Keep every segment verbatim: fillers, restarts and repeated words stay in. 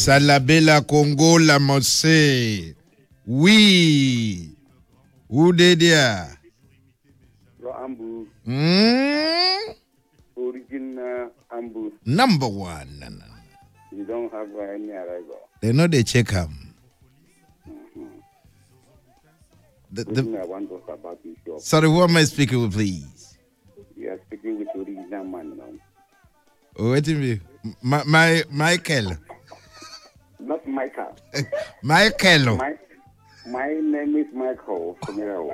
Salabella Congo la Mosse. Oui. Who did there? Ambu. Mm? Original Ambu. Number one. You don't have uh, any arrival. They know they check him. Mm-hmm. The, the, I want to talk about this job. Sorry, who am I speaking with, please? You are speaking with original man now. Oh, wait a minute. My, my, Michael. Not Michael. Michael. My, my name is Michael Fumero.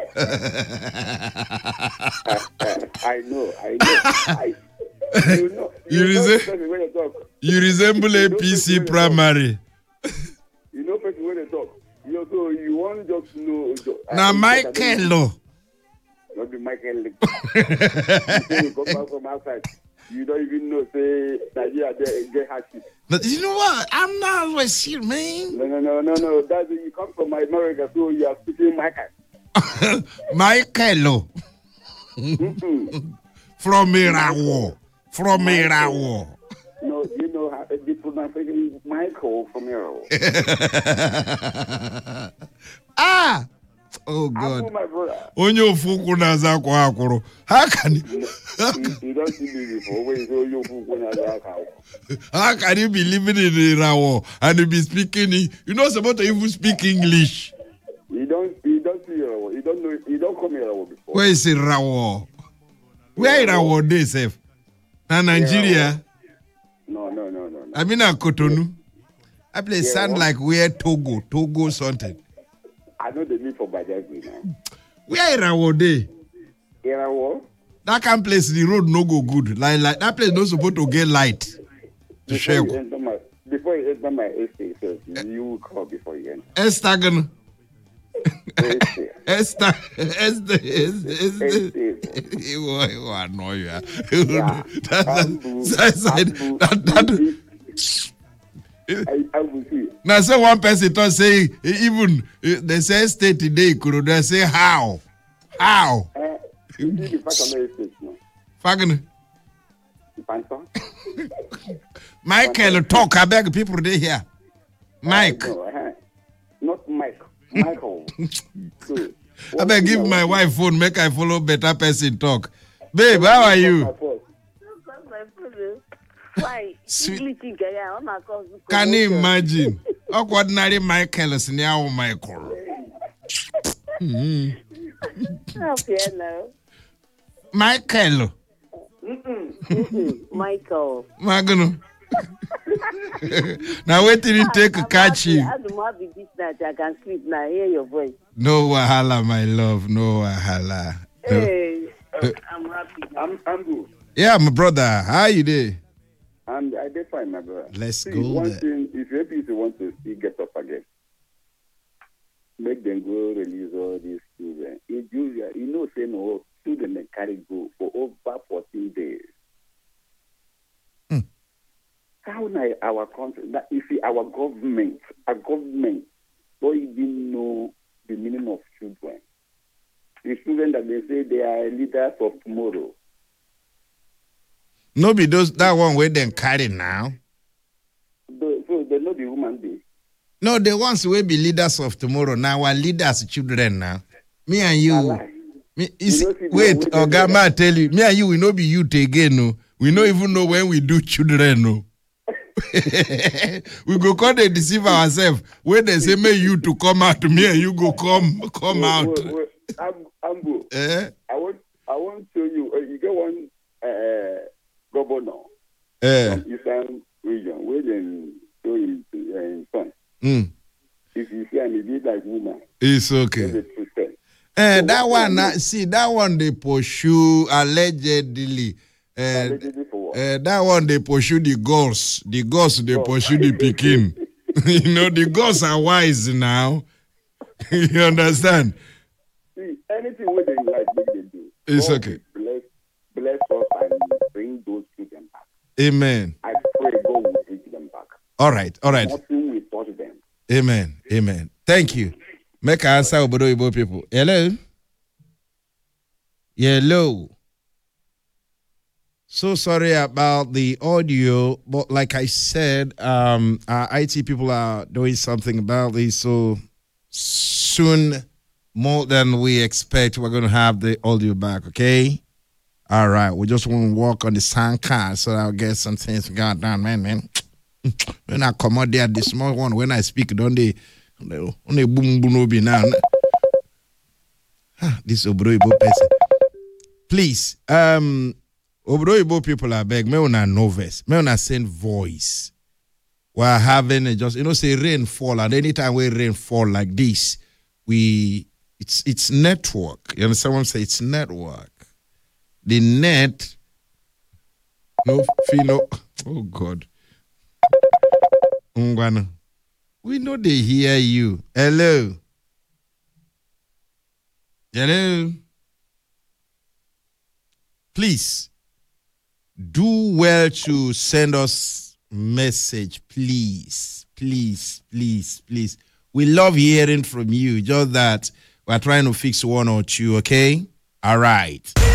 I know, I know. I, you know, you, you, know resem- when you, talk. you resemble a P C primary. You know person when they talk. You know, so you want just to know. Now, Michael. Not the Michael. You say you come back from outside. You don't even know, say, Nigeria, they get hardship. But you know what? I'm not always here, man. No, no, no, no, no. That's you come from America, so you are speaking Michael. Michael. Mm-hmm. From Irawo. From Irawo. No, you know how the pronunciation is Michael from Irawo. Ah! Oh God. I'm my brother. Onyo fuku na za kwa akuru. How can you? You don't see me before. When you say onyo fuku na za kwa akuru. How can you be living in Irawo and you be speaking? You're not supposed to even speak English. You don't. You don't see Irawo. You don't know. You don't come Irawo before. Where is Irawo? Where Irawo they safe? Na Nigeria. No, no, no, no, no. I mean, a Cotonou. I play yeah, sound what? like where Togo, Togo something. I know the need for Bajaj now. Where Irawo they? Irawo? That kind of place, the road no go good. Like, like that place not supposed to get light. To before share. You enter my, before you enter my estate, so you will call before you enter. Estagan. Estate. Esther, Esther, Esther. Estate. He will, he will annoy you. Yeah. That, that, that, that, I, I will see. now, say one person thought say even they say state today, could they say how? How? Uh, you see the fact of my estate now. Fagan. Panta? Michael, talk. I beg people they hear. Mike. Uh, no, uh, not Mike. Michael. So, I beg give my wife phone, make I follow better person talk. Babe, how are you? Why? Can you imagine? Ordinary Michael is now Michael. Mm. Michael. Michael. Magno. Now wait till you take a catch you. I don't have the business. I can sleep now. Hear your voice. No wahala, my love. No wahala. Hey, I'm happy. I'm, I'm good. Yeah, my brother. How you there? And I did find my brother. Let's See, go one there. thing, if A P C want to see get up again, make them go release all these children. In Julia, you know, say no, students they carry go for over fourteen days. Hmm. How now our country, that you see our government, our government don't even know the meaning of children. The children that they say they are leaders of tomorrow. No be those that one where them carry now. The, so they know the human being. No, the ones will be leaders of tomorrow. Now our leaders children now. Me and you. Me, you see, wait, Ogama tell you, me and you will not be youth again. No. We don't even know when we do children. No. We go come and deceive ourselves. When they say me you to come out, me and you go come come wait, out. Wait, wait. I'm, I'm good. Eh? I want I want to show you. Uh, you get one uh, governor Eh. from Eastern region where they show him uh, in son. Mm. If you see him, he be like woman. It's okay. Eh, that one, uh, see, that one they pursue allegedly. Uh, Allegedly for what? uh, that one they pursue the girls. The girls they pursue the Pekin. You know, the girls are wise now. You understand? See, anything what they like, make them do. It's God okay. Bless, bless us and bring those children back. Amen. I pray God will bring them back. All right, all right. Nothing will touch them. Amen. Amen. Thank you. Make an answer Obodo Igbo people. Hello? Hello? So sorry about the audio, but like I said, um, our I T people are doing something about this. So soon, more than we expect, we're going to have the audio back, okay? All right. We just want to work on the sound card so I'll get some things got done, man, man. When I come out there, the small one, when I speak, don't they, only boom, boom, boom, now. This Obroibo person. Please, um, Obroibo people are beg, me una novice, me una send voice. We're having a just, you know, say rain fall, and anytime we rain fall like this, we, it's it's network. You understand what I'm saying? It's network. The net, no, fino, oh God. Ungwana. We know they hear you. Hello. Hello. Please do well to send us message, please, please, please, please. We love hearing from you. Just that we're trying to fix one or two, okay? All right.